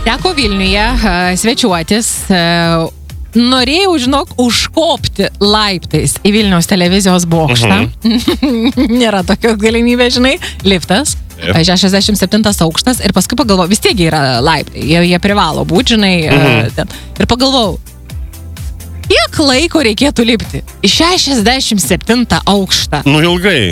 Teko Vilniuje svečiuotis. Norėjau, žinok, užkopti laiptais į Vilniaus televizijos bokštą. Nėra tokios galimybės, žinai, liftas. 67 aukštas ir paskui pagalvojau, vis tiek yra laiptai, jie privalo būti, žinai. Ir pagalvojau, kiek laiko reikėtų lipti į 67 aukštą? Nu, ilgai.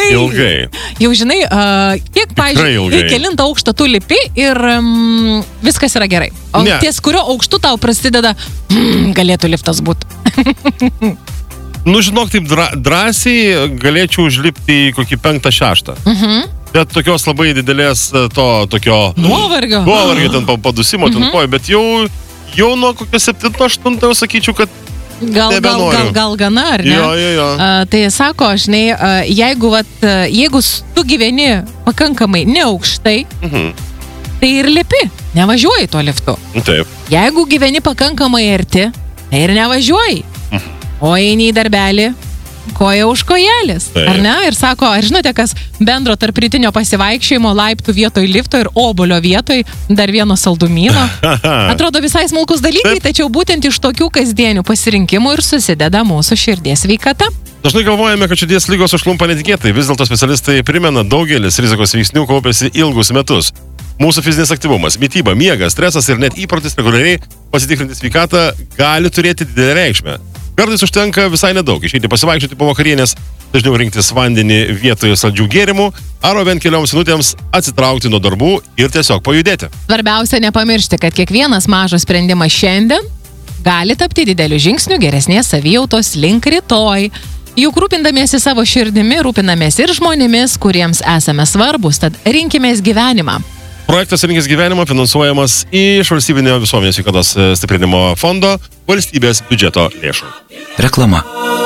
Jau žinai, kiek, pavyzdžiui, į kelintą aukštą tu lipi ir viskas yra gerai. O ties kurio aukštu tau prasideda, galėtų liftas būti. Nu, žinok, taip drąsiai galėčiau užlipti į kokį 5-6. Bet tokios labai didelės tokio... Nuovargio ten padusimo, ten kojo, bet jau nuo kokio 7-8 jau sakyčiau, kad gal gana, ar ne? Jo. Tai sako, žinai, jeigu tu gyveni pakankamai neaukštai, tai ir lipi, nevažiuoji tuo liftu. Taip. Jeigu gyveni pakankamai arti, tai ir nevažiuoji. O eini į darbelį, koja už kojelės, ar ne? Ir sako, ar žinote, kas bendro tarp rytinio pasivaikščiojimo laiptų vietoj lifto ir obuolio vietoj dar vieno saldumyno? Atrodo visai smulkus dalykai, tačiau būtent iš tokių kasdienių pasirinkimų ir susideda mūsų širdies sveikata. Dažnai galvojame, kad širdies ligos užklumpa netikėtai, vis dėlto specialistai primena, daugelis rizikos veiksnių kaupiasi ilgus metus. Mūsų fizinis aktyvumas, mityba, miegas, stresas ir net įprotis reguliariai pasitikrinti sveikatą gali turėti didelę reikšmę. Kartais užtenka visai nedaug, išeiti pasivaikščioti po vakarienės, dažniau rinktis vandenį vietoje saldžių gėrimų, ar bent kelioms minutėms atsitraukti nuo darbų ir tiesiog pajudėti. Svarbiausia nepamiršti, kad kiekvienas mažas sprendimas šiandien gali tapti dideliu žingsniu geresnės savijautos link rytoj. Juk rūpindamiesi savo širdimi, rūpinamės ir žmonėmis, kuriems esame svarbus, tad rinkimės gyvenimą. Projektas Rinkis gyvenimą finansuojamas iš valstybinio visuomenės sveikatos stiprinimo fondo valstybės biudžeto lėšų. Reklama.